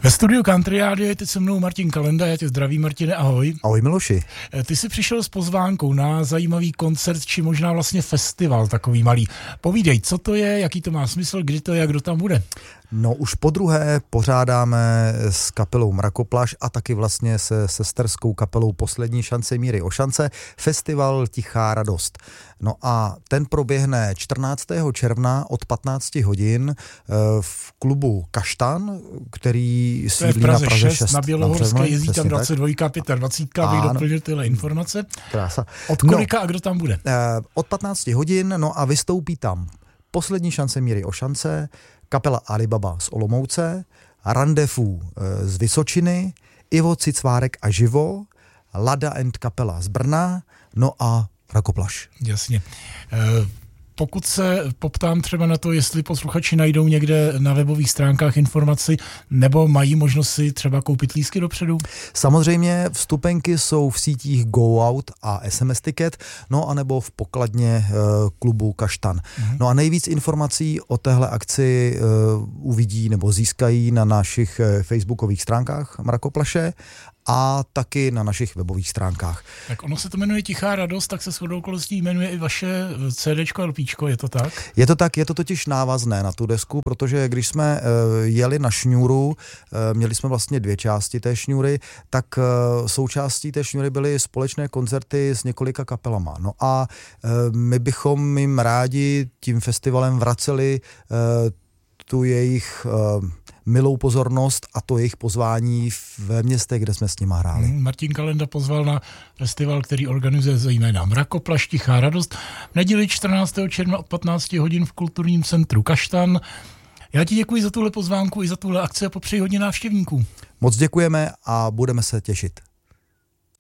Ve studiu Country Radio je teď se mnou Martin Kalenda, já tě zdravím, Martine, ahoj. Ahoj Miloši. Ty jsi přišel s pozvánkou na zajímavý koncert, či možná vlastně festival takový malý. Povídej, co to je, jaký to má smysl, kdy to je a kdo tam bude? No už podruhé pořádáme s kapelou Mrakoplaš a taky vlastně se sesterskou kapelou Poslední šance Míry Ošance festival Tichá radost. No a ten proběhne 14. června od 15 hodin v klubu Kaštan, který sídlí na Praze 6. Na Bělohorské, jezdí tam 22, 25, abych doplnil tyhle informace. Krása. Od kolika a kdo tam bude? Od 15 hodin, no a vystoupí tam Poslední šance Míry Ošance, kapela Alibaba z Olomouce, Randevu z Vysočiny, Ivo Cicvárek a Živo, Lada and kapela z Brna, no a Mrakoplaš. Jasně. Pokud se poptám třeba na to, jestli posluchači najdou někde na webových stránkách informaci, nebo mají možnost si třeba koupit lístky dopředu? Samozřejmě vstupenky jsou v sítích Go Out a SMS Ticket, no anebo v pokladně klubu Kaštan. No a nejvíc informací o téhle akci uvidí nebo získají na našich facebookových stránkách Mrakoplaše a taky na našich webových stránkách. Tak ono se to jmenuje Tichá radost, tak se shodou okolností jmenuje i vaše CDčko a LPčko, je to tak? Je to tak, je to totiž návazné na tu desku, protože když jsme jeli na šňůru, měli jsme vlastně dvě části té šňůry, tak součástí té šňůry byly společné koncerty s několika kapelama. No a my bychom jim rádi tím festivalem vraceli tu jejich milou pozornost a to jejich pozvání ve městech, kde jsme s nimi hráli. Martin Kalenda pozval na festival, který organizuje zejména Mrakoplaš, Tichá radost, v neděli 14. června od 15 hodin v kulturním centru Kaštan. Já ti děkuji za tuhle pozvánku i za tuhle akci a popřeji hodně návštěvníků. Moc děkujeme a budeme se těšit.